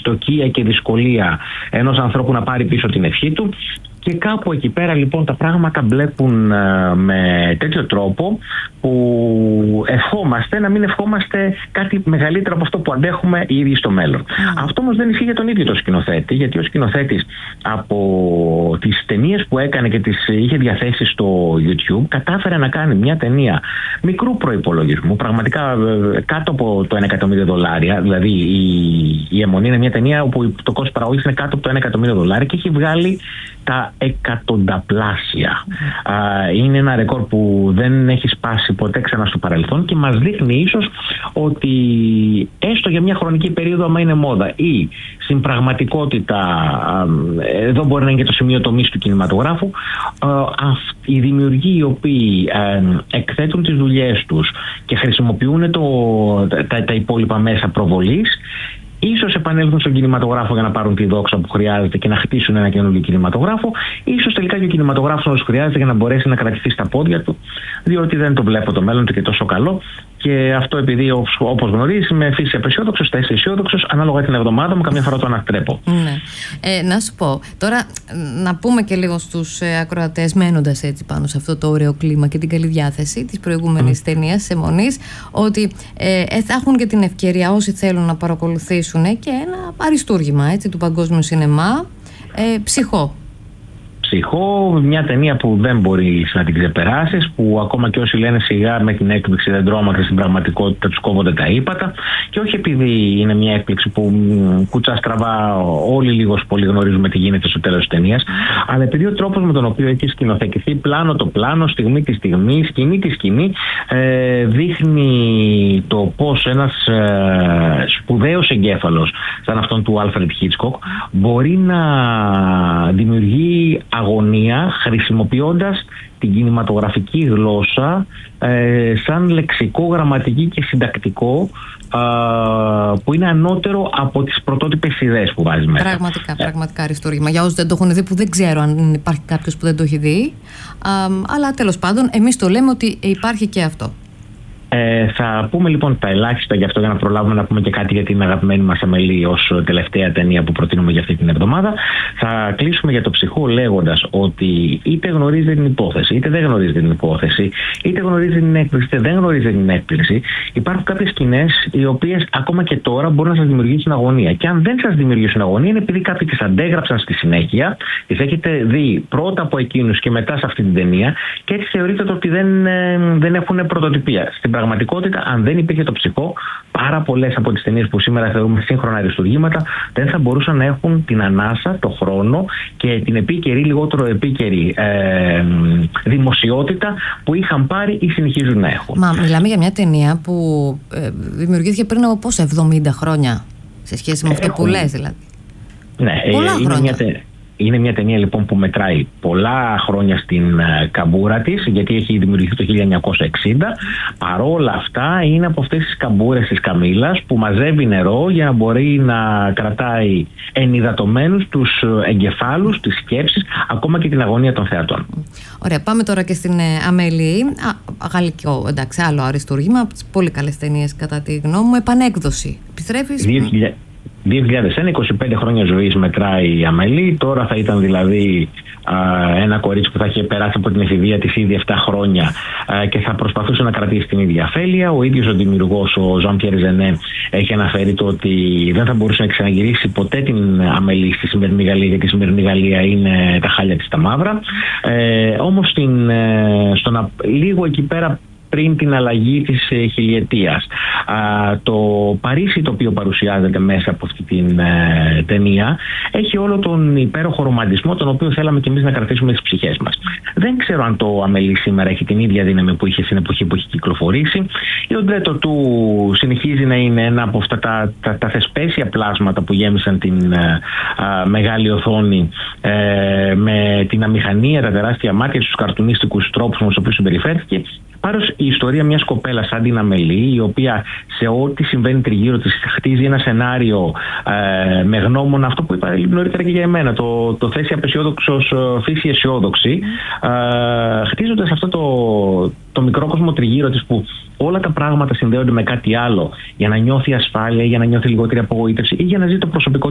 δυστοκία και δυσκολία ενός ανθρώπου να πάρει πίσω την ευχή του. Και κάπου εκεί πέρα λοιπόν τα πράγματα μπλέκουν με τέτοιο τρόπο που ευχόμαστε να μην ευχόμαστε κάτι μεγαλύτερο από αυτό που αντέχουμε οι ίδιοι στο μέλλον. Αυτό όμως δεν ισχύει για τον ίδιο το σκηνοθέτη, γιατί ο σκηνοθέτης από τις ταινίες που έκανε και τις είχε διαθέσει στο YouTube κατάφερε να κάνει μια ταινία μικρού προϋπολογισμού, πραγματικά κάτω από το $1 εκατομμύριο. Δηλαδή η Αιμονή είναι μια ταινία όπου το κόστος παραγωγής είναι κάτω από το $1 εκατομμύριο και έχει βγάλει τα εκατονταπλάσια. Είναι ένα ρεκόρ που δεν έχει σπάσει ποτέ ξανά στο παρελθόν και μας δείχνει ίσως ότι έστω για μια χρονική περίοδο, άμα είναι μόδα ή στην πραγματικότητα, εδώ μπορεί να είναι και το σημείο τομής του κινηματογράφου, οι δημιουργοί οι οποίοι εκθέτουν τις δουλειές τους και χρησιμοποιούν τα υπόλοιπα μέσα προβολής, ίσως επανέλθουν στον κινηματογράφο για να πάρουν τη δόξα που χρειάζεται και να χτίσουν ένα καινούργιο κινηματογράφο. Ίσως τελικά και ο κινηματογράφος να τους χρειάζεται για να μπορέσει να κρατηθεί στα πόδια του, διότι δεν το βλέπω το μέλλον του και τόσο καλό. Και αυτό επειδή, όπως γνωρίζεις, είμαι φύση απεσιόδοξος, θα είσαι αισιόδοξος, ανάλογα την εβδομάδα μου, καμιά φορά το ανατρέπω. Ναι. Να σου πω, τώρα να πούμε και λίγο στους ακροατές, μένοντας έτσι πάνω σε αυτό το ωραίο κλίμα και την καλή διάθεση της προηγούμενης ταινίας της Αιμονής, ότι θα έχουν και την ευκαιρία όσοι θέλουν να παρακολουθήσουν και ένα αριστούργημα έτσι, του παγκόσμιου σινεμά, Ψυχό. Μια ταινία που δεν μπορείς να την ξεπεράσεις, που ακόμα και όσοι λένε σιγά με την έκπληξη δεν τρώμαξε, στην πραγματικότητα τους κόβονται τα ύπατα, και όχι επειδή είναι μια έκπληξη που κουτσά στραβά όλοι λίγος πολύ γνωρίζουμε τι γίνεται στο τέλος της ταινίας, αλλά επειδή ο τρόπος με τον οποίο έχει σκηνοθετηθεί πλάνο το πλάνο, στιγμή τη στιγμή, σκηνή τη σκηνή, δείχνει το πώς ένας σπουδαίος εγκέφαλος σαν αυτόν του Άλφρεντ Χίτσκοκ μπορεί να δημιουργεί αγωνία χρησιμοποιώντας την κινηματογραφική γλώσσα σαν λεξικό, γραμματική και συντακτικό, που είναι ανώτερο από τις πρωτότυπες ιδέες που βάζει μέσα. Πραγματικά αριστούργημα. Για όσους δεν το έχουν δει, που δεν ξέρω αν υπάρχει κάποιος που δεν το έχει δει, αλλά τέλος πάντων εμείς το λέμε ότι υπάρχει και αυτό. Θα πούμε λοιπόν τα ελάχιστα γι' αυτό, για να προλάβουμε να πούμε και κάτι για την αγαπημένη μας Αμελή ως τελευταία ταινία που προτείνουμε για αυτή την εβδομάδα. Θα κλείσουμε για το Ψυχό λέγοντας ότι είτε γνωρίζετε την υπόθεση, είτε δεν γνωρίζετε την υπόθεση, είτε γνωρίζετε την έκπληξη, είτε δεν γνωρίζετε την έκπληξη, υπάρχουν κάποιες σκηνές οι οποίες ακόμα και τώρα μπορούν να σας δημιουργήσουν αγωνία. Και αν δεν σας δημιουργήσουν αγωνία, είναι επειδή κάποιοι τις αντέγραψαν στη συνέχεια, τις έχετε δει πρώτα από εκείνους και μετά σε αυτή την ταινία, και έτσι θεωρείτε ότι δεν έχουν πρωτοτυπία. Στην πραγματικότητα, αν δεν υπήρχε το Ψυχό, πάρα πολλές από τις ταινίες που σήμερα θεωρούμε σύγχρονα αριστουργήματα δεν θα μπορούσαν να έχουν την ανάσα, το χρόνο και την επίκαιρη, λιγότερο επίκαιρη δημοσιότητα που είχαν πάρει ή συνεχίζουν να έχουν. Μα μιλάμε για μια ταινία που δημιουργήθηκε πριν από πόσο, 70 χρόνια, σε σχέση με αυτό που λες δηλαδή. Ναι, είναι μια ταινία λοιπόν που μετράει πολλά χρόνια στην καμπούρα της, γιατί έχει δημιουργηθεί το 1960. Παρόλα αυτά είναι από αυτές τις καμπούρες της Καμήλας που μαζεύει νερό για να μπορεί να κρατάει ενυδατωμένους τους εγκεφάλους, τις σκέψεις, ακόμα και την αγωνία των θεατών. Ωραία, πάμε τώρα και στην Αμέλη. Γαλλικό, εντάξει, άλλο αριστούργημα, από τις πολύ καλές ταινίες κατά τη γνώμη μου. Επανέκδοση. Επιστρέφεις. 2001, 25 χρόνια ζωής μετράει η Αμελή. Τώρα θα ήταν δηλαδή ένα κορίτσι που θα είχε περάσει από την εφηβεία της ήδη 7 χρόνια και θα προσπαθούσε να κρατήσει την ίδια αφέλεια. Ο ίδιος ο δημιουργός, ο Ζαν Πιέρ Ζενέ, έχει αναφέρει το ότι δεν θα μπορούσε να ξαναγυρίσει ποτέ την Αμελή στη σημερινή Γαλλία, γιατί η σημερινή Γαλλία είναι τα χάλια της τα μαύρα. Όμως λίγο εκεί πέρα, πριν την αλλαγή της χιλιετίας, το Παρίσι το οποίο παρουσιάζεται μέσα από αυτή την ταινία έχει όλο τον υπέροχο ρομαντισμό τον οποίο θέλαμε και εμείς να κρατήσουμε στις ψυχές μας. Δεν ξέρω αν το Αμελή σήμερα έχει την ίδια δύναμη που είχε στην εποχή που έχει κυκλοφορήσει. Η οντρέτο του συνεχίζει να είναι ένα από αυτά τα θεσπέσια πλάσματα που γέμισαν την μεγάλη οθόνη, με την αμηχανία, τα τεράστια μάτια, τους καρτουνίστικους τρόπους με τους οποίους συμπεριφέρθηκε. Πάρος η ιστορία μιας κοπέλας σαν την Αμελή, η οποία σε ό,τι συμβαίνει τριγύρω της χτίζει ένα σενάριο με γνώμονα αυτό που είπα νωρίτερα και για εμένα, το θέση απεσιόδοξος, φύση αισιόδοξη, χτίζοντας αυτό το μικρό κόσμο τριγύρω της που όλα τα πράγματα συνδέονται με κάτι άλλο για να νιώθει ασφάλεια, για να νιώθει λιγότερη απογοήτευση ή για να ζει το προσωπικό